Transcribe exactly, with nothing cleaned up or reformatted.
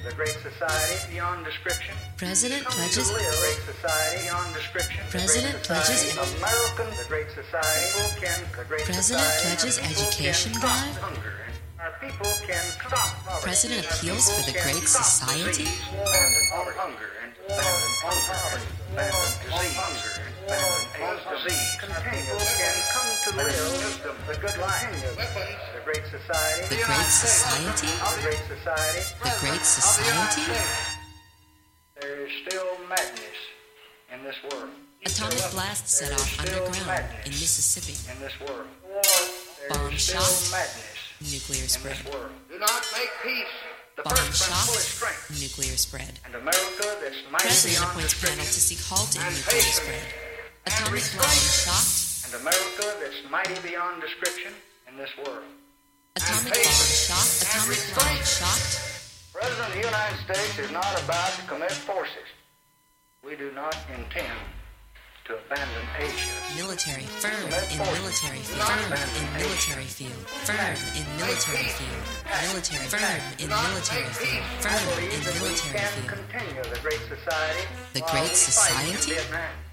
the Great Society beyond description. President Come pledges. to live. The Great Society beyond description. President the Great pledges. Society. American, the Great Society. People can, the Great President Society. pledges Our people education can stop drive. hunger. Our people can stop poverty. President Our appeals people for the can Great stop Society. disease, abandon all hunger and abandon poverty, abandon disease, hunger and abandon AIDS, disease. People can come to live the good life. The Great Society. The Great Society? The Great Society. The Great Society? There is still madness in this world. Atomic blast set off There is still underground madness in Mississippi. in this world. Bomb There is still shot. madness Nuclear in spread. this world. Do not make peace the Bomb first principle is shot. strength. Nuclear spread. And America that's mighty President beyond appoints panel description. to seek halt in And nuclear patience. spread. And Atomic restraint. bomb shocked. And America that's mighty beyond description in this world. Atomic And bomb patience. shocked. And Atomic restraint. bomb shocked. The President of the United States is not about to commit forces. We do not intend to abandon Asia. Military. Firm in military field. Firm in military field. Firm in military field. Military. Firm in military field. I Firm believe in that we military can field. continue the Great Society. The while Great we fight in Society? Vietnam.